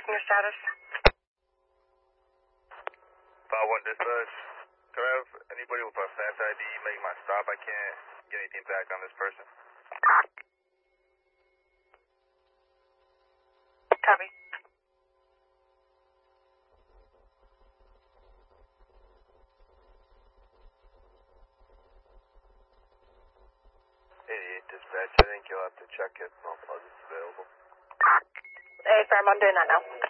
checking your status. 5-1 dispatch. Can I have anybody with a fast ID make my stop? I can't get anything back on this person. Copy. Dispatch, I think you'll have to check it. No plugs available. Hey, firm, I'm doing that now.